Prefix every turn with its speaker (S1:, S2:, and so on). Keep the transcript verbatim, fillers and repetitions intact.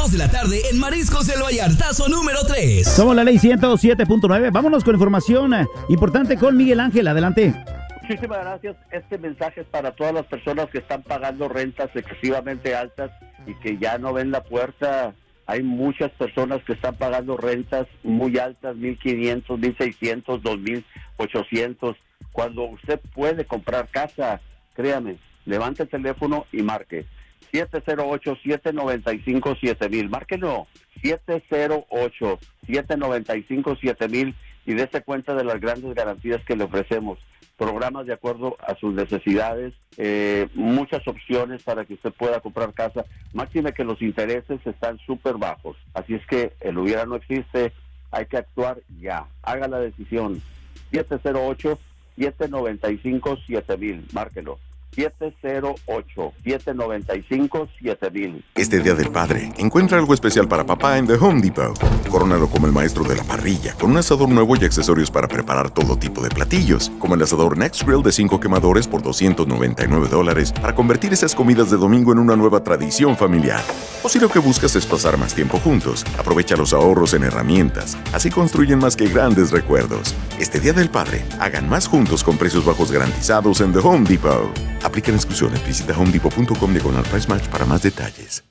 S1: dos de la tarde en Mariscos El Vallartazo número tres.
S2: Somos la ley ciento siete punto nueve. Vámonos con información eh, importante con Miguel Ángel. Adelante.
S3: Muchísimas gracias. Este mensaje es para todas las personas que están pagando rentas excesivamente altas y que ya no ven la puerta. Hay muchas personas que están pagando rentas muy altas, mil quinientos, mil seiscientos, dos mil ochocientos. Cuando usted puede comprar casa, créame, levante el teléfono y marque siete cero ocho, siete nueve cinco, siete mil. Márquenlo, siete cero ocho, siete nueve cinco, siete mil y dése cuenta de las grandes garantías que le ofrecemos. Programas de acuerdo a sus necesidades, eh, muchas opciones para que usted pueda comprar casa. Máxime que los intereses están súper bajos. Así es que el hubiera no existe, hay que actuar ya. Haga la decisión. siete cero ocho, siete nueve cinco, siete mil. Márquelo. siete cero ocho, siete nueve cinco, siete mil.
S4: Este Día del Padre, encuentra algo especial para papá en The Home Depot. Corónalo como el maestro de la parrilla, con un asador nuevo y accesorios para preparar todo tipo de platillos, como el asador Next Grill de cinco quemadores por doscientos noventa y nueve dólares, para convertir esas comidas de domingo en una nueva tradición familiar. O si lo que buscas es pasar más tiempo juntos, aprovecha los ahorros en herramientas. Así construyen más que grandes recuerdos. Este Día del Padre, hagan más juntos con precios bajos garantizados en The Home Depot. Aplican exclusiones. Visita home depot punto com diagonal price match para más detalles.